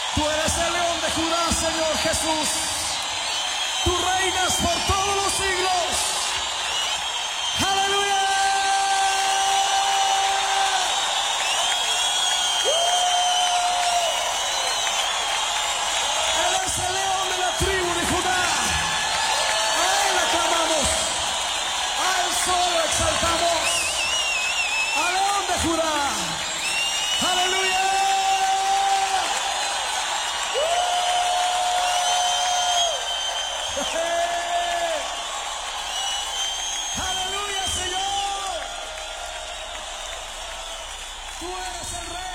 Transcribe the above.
Tú eres el león de Judá, Señor Jesús. Tú reinas por todos los siglos. ¡Aleluya! Él es el león de la tribu de Judá. A Él aclamamos. A Él solo exaltamos. Al león de Judá. ¡Aleluya! ¡Aleluya, Señor! Tú eres el rey.